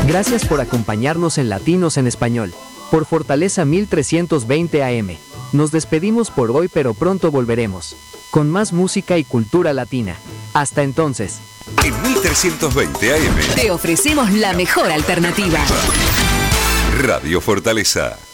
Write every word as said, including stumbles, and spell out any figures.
Gracias por acompañarnos en Latinos en Español, por Fortaleza mil trescientos veinte A M. Nos despedimos por hoy, pero pronto volveremos, con más música y cultura latina. Hasta entonces. En mil trescientos veinte A M te ofrecemos la mejor alternativa. Radio Fortaleza.